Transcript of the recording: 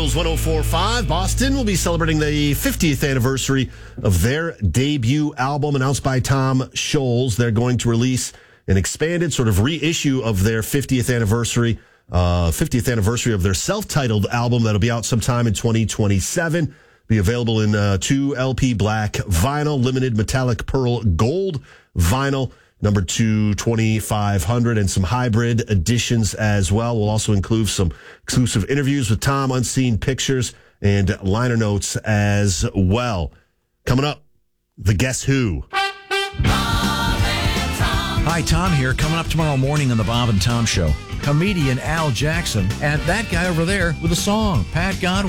Hills 104.5. Boston will be celebrating the 50th anniversary of their debut album announced by Tom Scholz. They're going to release an expanded sort of reissue of their 50th anniversary of their self-titled album that'll be out sometime in 2027. Be available in 2 LP black vinyl, limited metallic pearl gold vinyl, number 2500, and some hybrid editions as well. We'll also include some exclusive interviews with Tom, unseen pictures, and liner notes as well. Coming up, the Guess Who. Hi, Tom here. Coming up tomorrow morning on the Bob and Tom Show, comedian Al Jackson and that guy over there with a song, Pat Godwin.